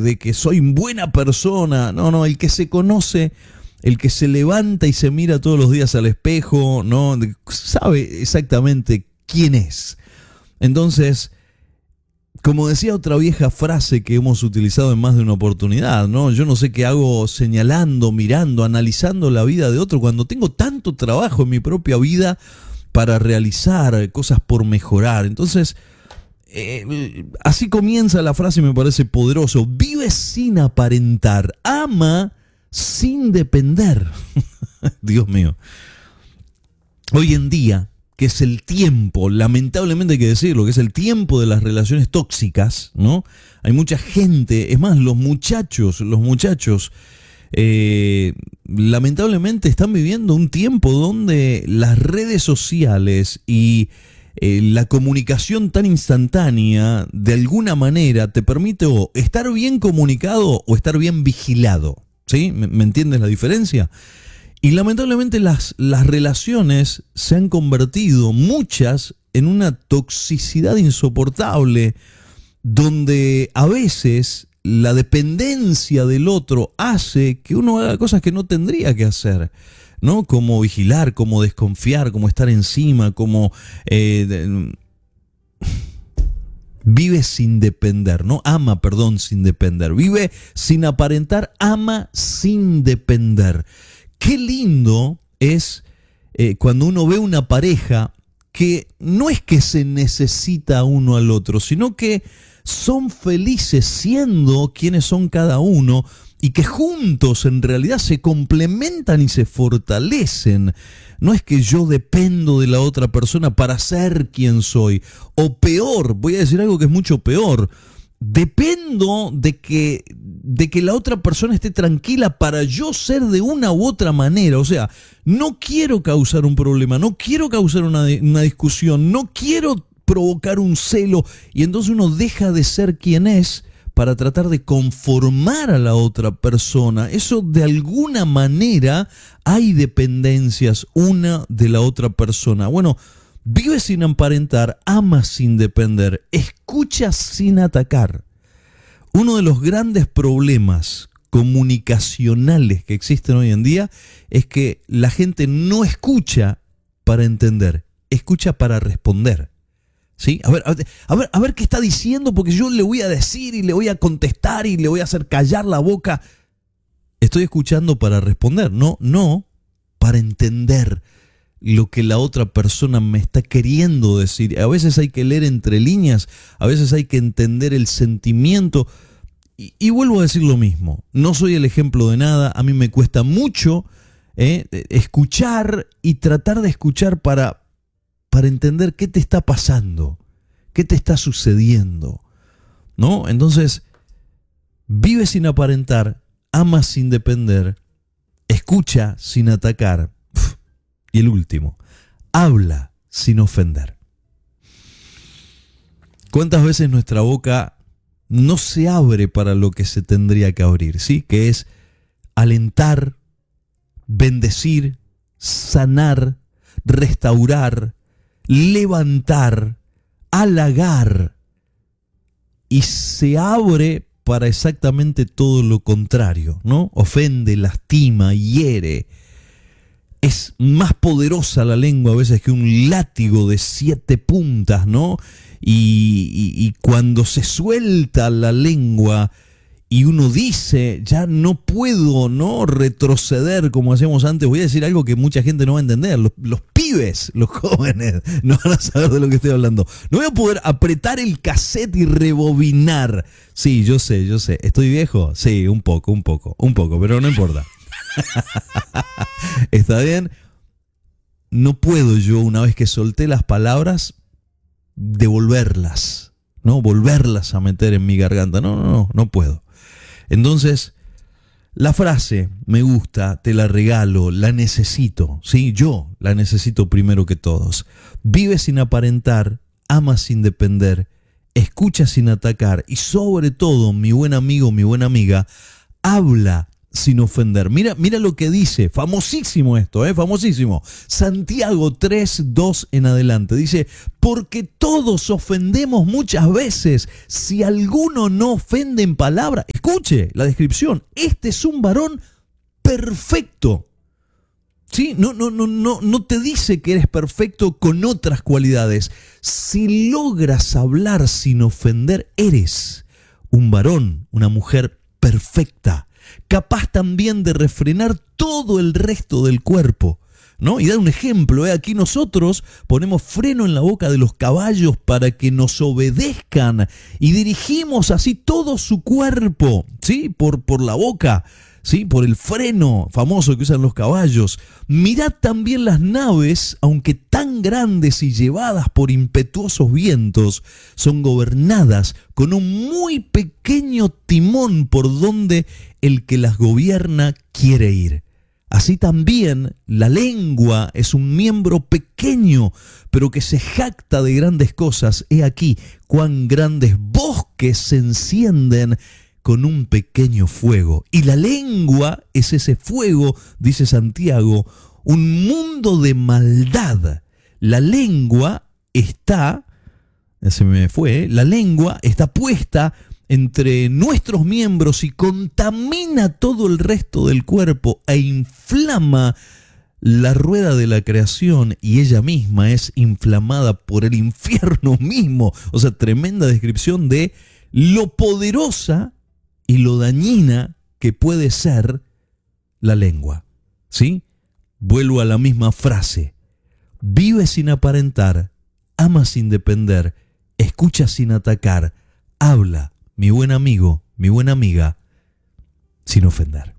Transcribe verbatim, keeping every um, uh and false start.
de que soy buena persona. No, no, el que se conoce, el que se levanta y se mira todos los días al espejo, ¿no? Sabe exactamente quién es. Entonces, como decía otra vieja frase que hemos utilizado en más de una oportunidad, ¿no? Yo no sé qué hago señalando, mirando, analizando la vida de otro cuando tengo tanto trabajo en mi propia vida para realizar cosas por mejorar. Entonces, eh, así comienza la frase y me parece poderoso. Vive sin aparentar, ama sin depender. Dios mío. Hoy en día, que es el tiempo, lamentablemente hay que decirlo, que es el tiempo de las relaciones tóxicas, ¿no? Hay mucha gente, es más, los muchachos, los muchachos, eh, lamentablemente están viviendo un tiempo donde las redes sociales y eh, la comunicación tan instantánea, de alguna manera, te permite o estar bien comunicado o estar bien vigilado, ¿sí? ¿Me, me entiendes la diferencia? Y lamentablemente las, las relaciones se han convertido, muchas, en una toxicidad insoportable, donde a veces la dependencia del otro hace que uno haga cosas que no tendría que hacer, ¿no? Como vigilar, como desconfiar, como estar encima, como... Eh, de, vive sin depender, no ama, perdón, sin depender. Vive sin aparentar, ama sin depender. Qué lindo es eh, cuando uno ve una pareja que no es que se necesita uno al otro, sino que son felices siendo quienes son cada uno y que juntos en realidad se complementan y se fortalecen. No es que yo dependo de la otra persona para ser quien soy. O peor, voy a decir algo que es mucho peor. Dependo de que, de que la otra persona esté tranquila para yo ser de una u otra manera. O sea, no quiero causar un problema, no quiero causar una, una discusión, no quiero provocar un celo. Y entonces uno deja de ser quien es para tratar de conformar a la otra persona. Eso de alguna manera hay dependencias una de la otra persona. Bueno, vive sin aparentar, ama sin depender, escucha sin atacar. Uno de los grandes problemas comunicacionales que existen hoy en día es que la gente no escucha para entender, escucha para responder. ¿Sí? A ver, a ver, a ver qué está diciendo, porque yo le voy a decir y le voy a contestar y le voy a hacer callar la boca. Estoy escuchando para responder, no, no para entender lo que la otra persona me está queriendo decir. A veces hay que leer entre líneas, a veces hay que entender el sentimiento. Y, y vuelvo a decir lo mismo, no soy el ejemplo de nada, a mí me cuesta mucho eh, escuchar y tratar de escuchar para, para entender qué te está pasando, qué te está sucediendo, ¿no? Entonces, vive sin aparentar, ama sin depender, escucha sin atacar. Y el último, habla sin ofender. ¿Cuántas veces nuestra boca no se abre para lo que se tendría que abrir? ¿Sí? Que es alentar, bendecir, sanar, restaurar, levantar, halagar. Y se abre para exactamente todo lo contrario, ¿no? Ofende, lastima, hiere. Es más poderosa la lengua a veces que un látigo de siete puntas, ¿no? Y, y, y cuando se suelta la lengua y uno dice, ya no puedo, ¿no?, retroceder como hacíamos antes. Voy a decir algo que mucha gente no va a entender. Los, los pibes, los jóvenes, no van a saber de lo que estoy hablando. No voy a poder apretar el cassette y rebobinar. Sí, yo sé, yo sé. ¿Estoy viejo? Sí, un poco, un poco, un poco, pero no importa. ¿Está bien? No puedo yo, una vez que solté las palabras, devolverlas, ¿no? Volverlas a meter en mi garganta. No, no, no, no puedo. Entonces, la frase me gusta, te la regalo, la necesito, ¿sí? Yo la necesito primero que todos. Vive sin aparentar, ama sin depender, escucha sin atacar y sobre todo, mi buen amigo, mi buena amiga, habla sin ofender. Mira, mira lo que dice, famosísimo esto, ¿eh? famosísimo. Santiago tres, dos en adelante. Dice, porque todos ofendemos muchas veces. Si alguno no ofende en palabra, Escuche la descripción. Este es un varón perfecto. ¿Sí? No, no, no, no, no te dice que eres perfecto con otras cualidades. Si logras hablar sin ofender, eres un varón, una mujer perfecta, capaz también de refrenar todo el resto del cuerpo, ¿no? Y dar un ejemplo, ¿eh? Aquí nosotros ponemos freno en la boca de los caballos para que nos obedezcan y dirigimos así todo su cuerpo, ¿sí? Por, por la boca. ¿Sí? Por el freno famoso que usan los caballos. Mirad también las naves, aunque tan grandes y llevadas por impetuosos vientos, son gobernadas con un muy pequeño timón por donde el que las gobierna quiere ir. Así también la lengua es un miembro pequeño, pero que se jacta de grandes cosas. He aquí cuán grandes bosques se encienden con un pequeño fuego. Y la lengua es ese fuego, dice Santiago, un mundo de maldad. La lengua está, se me fue, la lengua está puesta entre nuestros miembros y contamina todo el resto del cuerpo e inflama la rueda de la creación, y ella misma es inflamada por el infierno mismo. O sea, tremenda descripción de lo poderosa y lo dañina que puede ser la lengua. ¿Sí? Vuelvo a la misma frase. Vive sin aparentar, ama sin depender, escucha sin atacar, habla, mi buen amigo, mi buena amiga, sin ofender.